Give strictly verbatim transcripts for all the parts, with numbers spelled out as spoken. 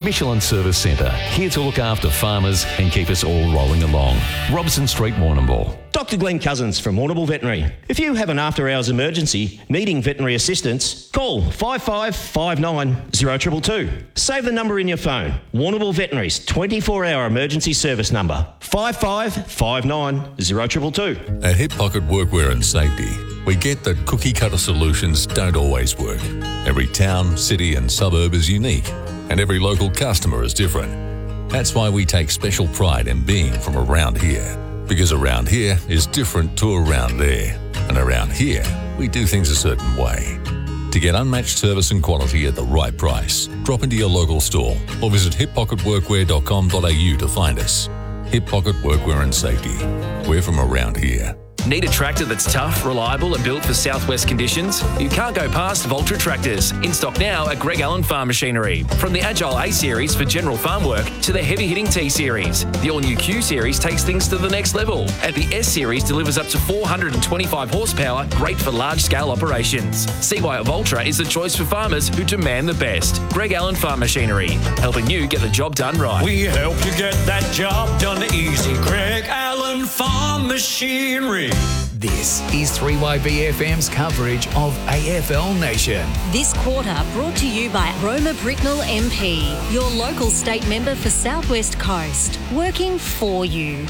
Michelin Service Centre, here to look after farmers and keep us all rolling along. Robson Street, Warrnambool. Doctor Glenn Cousins from Warrnambool Veterinary. If you have an after-hours emergency needing veterinary assistance, call five five five nine zero two two two. Save the number in your phone. Warrnambool Veterinary's twenty-four hour emergency service number, five five five nine zero two two two. At Hip Pocket Workwear and Safety, we get that cookie-cutter solutions don't always work. Every town, city and suburb is unique, and every local customer is different. That's why we take special pride in being from around here. Because around here is different to around there. And around here, we do things a certain way. To get unmatched service and quality at the right price, drop into your local store or visit hip pocket workwear dot com dot a u to find us. Hip Pocket Workwear and Safety. We're from around here. Need a tractor that's tough, reliable and built for southwest conditions? You can't go past Voltra Tractors. In stock now at Greg Allen Farm Machinery. From the Agile A Series for general farm work to the heavy-hitting T Series. The all-new Q Series takes things to the next level. And the S Series delivers up to four hundred twenty-five horsepower, great for large-scale operations. See why Voltra is the choice for farmers who demand the best. Greg Allen Farm Machinery, helping you get the job done right. We help you get that job done easy. Greg Allen Farm Machinery. This is three Y B F M's coverage of A F L Nation. This quarter brought to you by Roma Bricknell M P, your local state member for South West Coast, working for you.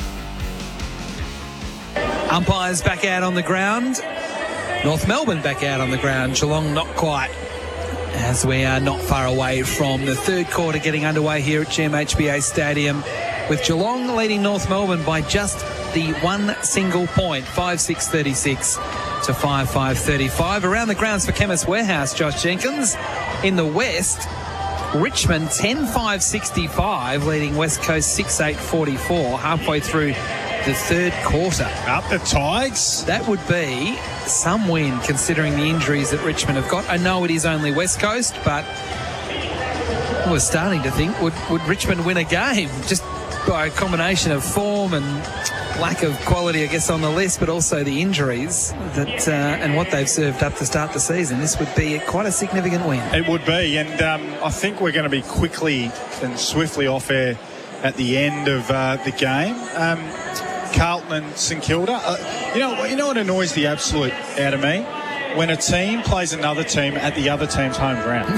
Umpires back out on the ground. North Melbourne back out on the ground. Geelong not quite, as we are not far away from the third quarter getting underway here at G M H B A Stadium, with Geelong leading North Melbourne by just the one single point, five six thirty-six to five five thirty-five. Around the grounds for Chemist Warehouse, Josh Jenkins. In the West, Richmond ten five sixty-five, leading West Coast six eight forty-four, halfway through the third quarter. Up the Tigers. That would be some win, considering the injuries that Richmond have got. I know it is only West Coast, but I was starting to think, would, would Richmond win a game? Just by a combination of form and lack of quality, I guess, on the list, but also the injuries that uh, and what they've served up to start the season. This would be quite a significant win. It would be, and um, I think we're going to be quickly and swiftly off air at the end of uh, the game. Um, Carlton and St Kilda. Uh, you know, you know what annoys the absolute out of me? When a team plays another team at the other team's home ground.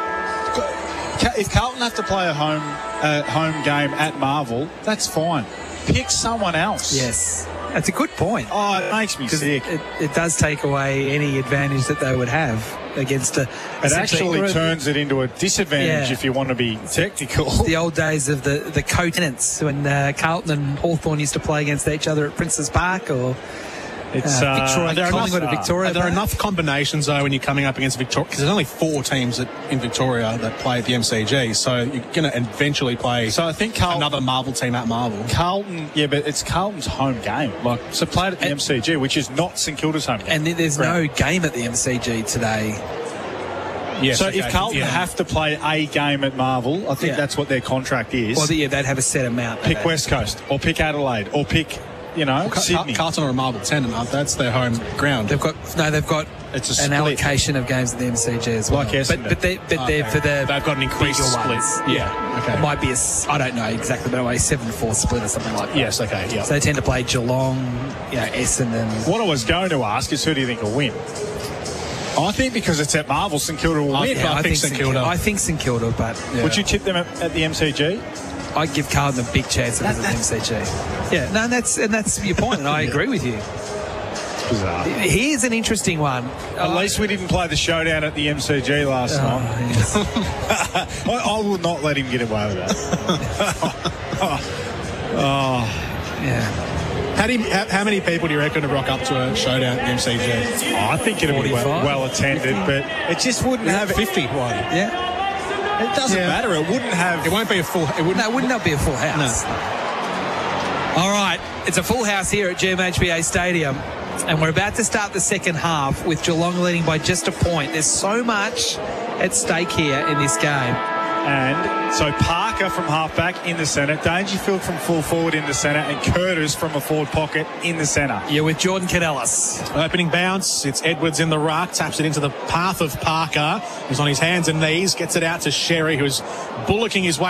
If Carlton have to play a home uh, home game at Marvel, that's fine. Pick someone else. Yes, that's a good point. Oh, it makes me sick. It, it does take away any advantage that they would have against a... It actually turns it into a disadvantage, yeah, if you want to be technical. The old days of the, the co-tenants when uh, Carlton and Hawthorn used to play against each other at Princes Park, or... It's, uh, Victoria, there enough, at Victoria. Are there enough combinations, though, when you're coming up against Victoria? Because there's only four teams that, in Victoria that play at the M C G, so you're going to eventually play so I think Carlton, another Marvel team at Marvel. Carlton, yeah, but it's Carlton's home game. Like, so played at the and, M C G, which is not St Kilda's home game. And there's Ground. no game at the M C G today. Yes, so okay. if Carlton yeah. have to play a game at Marvel, I think yeah. that's what their contract is. Well, yeah, they'd have a set amount. Pick West Coast, or pick Adelaide, or pick... You know, well, Sydney. Carlton are a Marvel tenant, aren't they? That's their home ground. They've got no, they've got it's a an allocation of games at the M C G as well. Like Essendon. But but they but they're okay. for the they've got an increased split. Ones. Yeah. yeah, okay. It might be a I don't know exactly, but anyway, seven four split or something like that. Yes, okay, yeah. So they tend to play Geelong, you know, Essendon. What I was going to ask is, who do you think will win? I think because it's at Marvel, St Kilda will I, win. Yeah, I, I think St St Kilda. I think St Kilda, but yeah. Would you tip them at, at the M C G? I'd give Carlton a big chance at the M C G. Yeah, no, and that's and that's your point, and I agree with you. It's bizarre. Here's an interesting one. At uh, least we didn't play the showdown at the M C G last oh, night. Yes. I, I will not let him get away with that. oh, oh, yeah. How, do you, how, how many people do you reckon to rock up to a showdown at the M C G? Oh, I think it'll be well, well attended, but it just wouldn't yeah, have fifty. One. Yeah. It doesn't yeah. matter. It wouldn't have. It won't be a full. It wouldn't. No, it would not be a full house. No. All right, it's a full house here at G M H B A Stadium, and we're about to start the second half with Geelong leading by just a point. There's so much at stake here in this game. And so Parker from halfback in the centre, Dangerfield from full forward in the centre, and Curtis from a forward pocket in the centre. Yeah, with Jordan Canellis. Opening bounce, it's Edwards in the ruck, taps it into the path of Parker, who's on his hands and knees, gets it out to Sherry, who's bullocking his way